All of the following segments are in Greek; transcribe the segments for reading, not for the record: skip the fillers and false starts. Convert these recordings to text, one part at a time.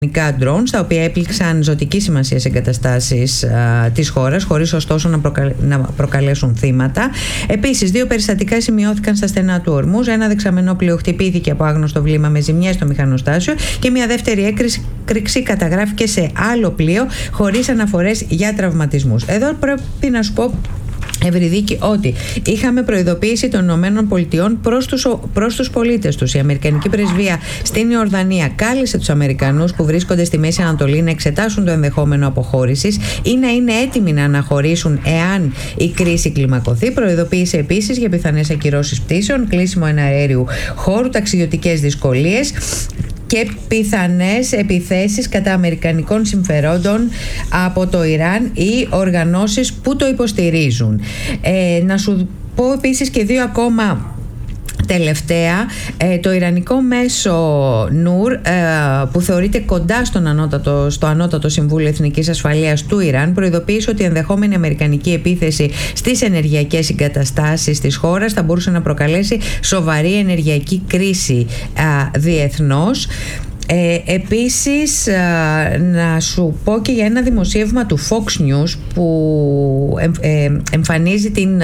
drones, τα οποία έπληξαν ζωτικής σημασίας εγκαταστάσεις της χώρας, χωρίς ωστόσο να προκαλέσουν θύματα. Επίσης, 2 περιστατικά σημειώθηκαν στα στενά του Ορμούζ. Ένα δεξαμενό πλοίο χτυπήθηκε από άγνωστο βλήμα με ζημιές στο μηχανοστάσιο και μια δεύτερη έκρηξη καταγράφηκε σε άλλο πλοίο, χωρίς αναφορές για τραυματισμούς. Εδώ πρέπει να σου πω, Ευρυδίκη, ότι είχαμε προειδοποίηση των ΗΠΑ προς τους πολίτες τους. Η Αμερικανική Πρεσβεία στην Ιορδανία κάλεσε τους Αμερικανούς που βρίσκονται στη Μέση Ανατολή να εξετάσουν το ενδεχόμενο αποχώρησης ή να είναι έτοιμοι να αναχωρήσουν εάν η κρίση κλιμακωθεί. Προειδοποίησε επίσης για πιθανές ακυρώσεις πτήσεων, κλείσιμο εναέριου χώρου, ταξιδιωτικές δυσκολίες και πιθανές επιθέσεις κατά αμερικανικών συμφερόντων από το Ιράν ή οργανώσεις που το υποστηρίζουν. Να σου πω επίσης και 2 ακόμα τελευταία. Το Ιρανικό μέσο Νουρ, που θεωρείται κοντά στο Ανώτατο Συμβούλιο Εθνικής Ασφαλείας του Ιράν, προειδοποίησε ότι η ενδεχόμενη αμερικανική επίθεση στις ενεργειακές εγκαταστάσεις της χώρας θα μπορούσε να προκαλέσει σοβαρή ενεργειακή κρίση διεθνώς. Επίσης, να σου πω και για ένα δημοσίευμα του Fox News που εμφανίζει την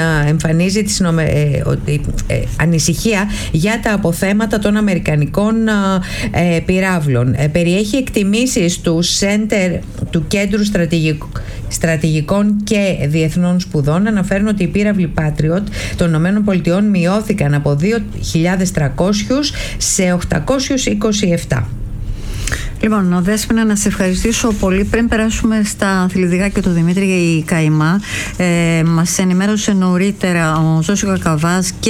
ανησυχία για τα αποθέματα των αμερικανικών πυράβλων. Περιέχει εκτιμήσεις του Κέντρου Στρατηγικών και Διεθνών Σπουδών. Αναφέρουν ότι οι πύραυλοι Patriot των ΗΠΑ μειώθηκαν από 2.300 σε 827. Λοιπόν, Δέσποινα, να σε ευχαριστήσω πολύ. Πριν περάσουμε στα αθλητικά και το Δημήτρη Καϊμά, μας ενημέρωσε νωρίτερα ο Ζώσης Κακαβάς και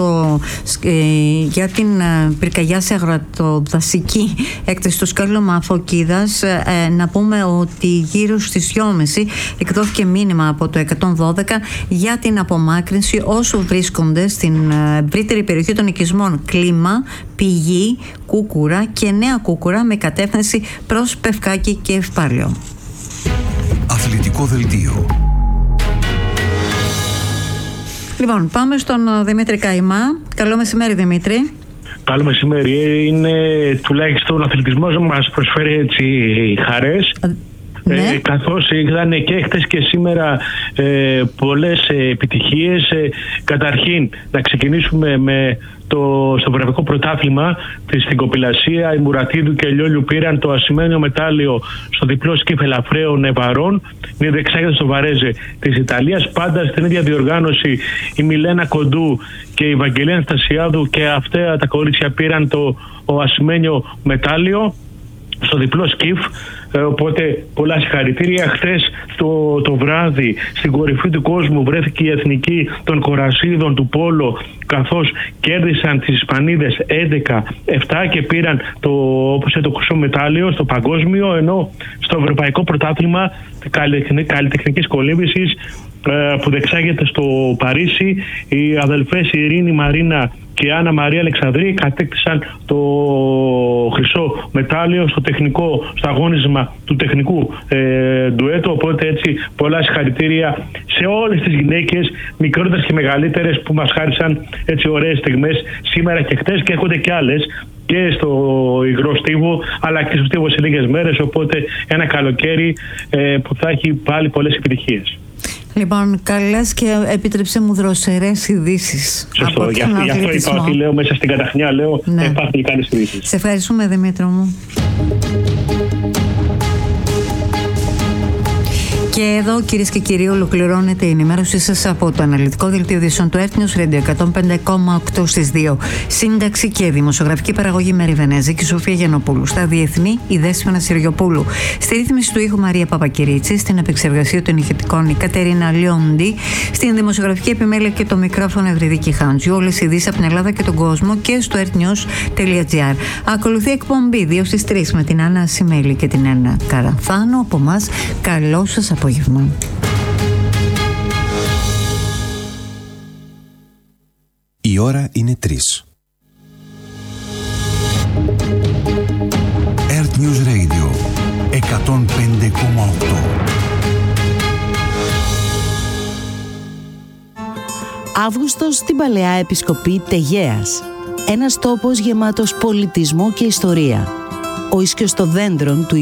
για την πυρκαγιά σε αγροτοδασική έκταση στο σκάλωμα Φωκίδας. Να πούμε ότι γύρω στις 2.30 εκδόθηκε μήνυμα από το 112 για την απομάκρυνση όσου βρίσκονται στην ευρύτερη περιοχή των οικισμών Κλίμα, Πηγή, Κούκουρα και Νέα Κούκουρα με κατεύθυνση προς Πευκάκη και Ευπάλαιο. Αθλητικό δελτίο. Λοιπόν, πάμε στον Δημήτρη Καϊμά. Καλό μεσημέρι, Δημήτρη. Καλό μεσημέρι. Είναι τουλάχιστον ο αθλητισμός μας προσφέρει έτσι χαρές. Ναι. Καθώς ήταν και χτες και σήμερα πολλές επιτυχίες. Καταρχήν να ξεκινήσουμε με στο Ευρωπαϊκό Πρωτάθλημα στην κοπηλασία. Η Μουρατίδου και Λιόλιου πήραν το ασημένιο μετάλλιο στο διπλό σκύφ ελαφραίων βαρών. Είναι δεξάγια στο Βαρέζε της Ιταλίας. Πάντα στην ίδια διοργάνωση η Μιλένα Κοντού και η Βαγγελία Αναστασιάδου και αυτά τα κορίτσια πήραν το ασημένιο μετάλλιο στο διπλό σκύφ. Οπότε πολλά συγχαρητήρια. Χθες το βράδυ στην κορυφή του κόσμου βρέθηκε η εθνική των κορασίδων του πόλο, καθώς κέρδισαν τις Ισπανίδες 11-7 και πήραν το χρυσό μετάλλιο στο παγκόσμιο, ενώ στο Ευρωπαϊκό Πρωτάθλημα καλλιτεχνικής κολύμβησης που δεξάγεται στο Παρίσι, οι αδελφές Ειρήνη Μαρίνα και Άννα Μαρία Αλεξανδρή κατέκτησαν το χρυσό μετάλλιο στο αγώνισμα του τεχνικού ντουέτου. Οπότε έτσι πολλά συγχαρητήρια σε όλες τις γυναίκες, μικρότερες και μεγαλύτερες, που μας χάρισαν έτσι ωραίες στιγμές σήμερα και χτες, και έρχονται και άλλες και στο υγρό στίβο αλλά και στο στίβο σε λίγες μέρες. Οπότε ένα καλοκαίρι που θα έχει πάλι πολλές επιτυχίες. Λοιπόν, καλές και επίτρεψε μου δροσερές ειδήσεις. Σωστό, γι' αυτό είπα ότι λέω μέσα στην καταχνιά, ναι. Υπάρχουν καλές ειδήσεις. Σε ευχαριστούμε, Δημήτρο μου. Και εδώ, κυρίες και κύριοι, ολοκληρώνεται η ενημέρωσή σας από το αναλυτικό δελτίο ειδήσεων του Earth News Radio 105,8 στις 2. Σύνταξη και δημοσιογραφική παραγωγή Μέρη Βενέζη και Σοφία Γιαννοπούλου. Στα διεθνή, η Δέσποινα Συριοπούλου. Στη ρύθμιση του ήχου Μαρία Παπακυρίτση. Στην επεξεργασία των ηχητικών η Κατερίνα Λιόντι. Στην δημοσιογραφική επιμέλεια και το μικρόφωνο Ευρυδίκη Χάντζιου. Όλες οι ειδήσεις από την Ελλάδα και τον κόσμο και στο earthnews.gr. Ακολουθεί εκπομπή 2 στις 3 με την Άννα Σιμέλη και την Άννα Καραθάνο. Από εμάς, καλό σας απόγευμα. Η ώρα είναι 3. Earth News Radio 105,8. Αύγουστος στην Παλαιά Επισκοπή Τεγέας. Ένας τόπος γεμάτος πολιτισμό και ιστορία. Ο ίσκιος των δέντρων του